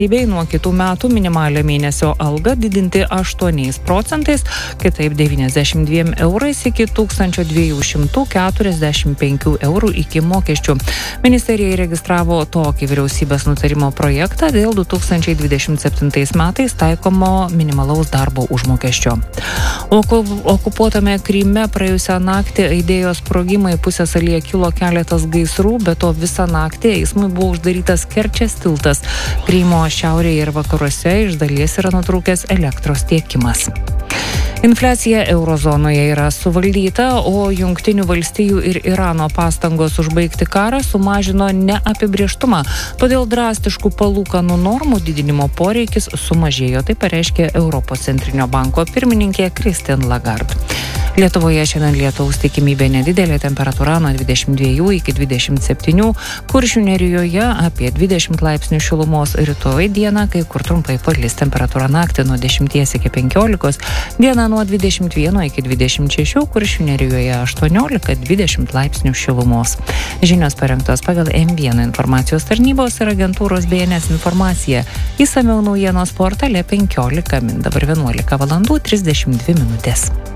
Nuo kitų metų minimalią mėnesio algą didinti 8%, kitaip 92 eurais iki 1245 eurų iki mokesčių. Ministerija įregistravo tokį vyriausybės nutarimo projektą dėl 2027 metais taikomo minimalaus darbo užmokesčio. Okupuotame Kryme praėjusią naktį aidėjo sprogimai, pusiasalyje kilo keletas gaisrų, be to visą naktį eismui buvo uždarytas Kerčės tiltas. Krymo šiaurėje ir vakaruose iš dalies yra nutrūkęs elektros tiekimas. Infliacija eurozonoje yra suvaldyta, o Jungtinių valstijų ir Irano pastangos užbaigti karą sumažino neapibrėžtumą. Todėl drastiškų palūkanų normų didinimo poreikis sumažėjo, tai pareiškė Europos centrinio banko pirmininkė Christine Lagarde. Lietuvoje šiandien lietaus tikimybė nedidelė, temperatūra nuo 22 iki 27, Kuršių nerijoje apie 20 laipsnių šilumos, rytoj dieną kai kur trumpai palis, temperatūra naktį nuo 10 iki 15, dieną nuo 21 iki 26, Kuršių nerijoje 18-20 laipsnių šilumos. Žinios parengtos pagal M1 informacijos tarnybos ir agentūros BNS informaciją. Išsamiau naujienos portale 15 min, dabar 11 valandų 32 minutės.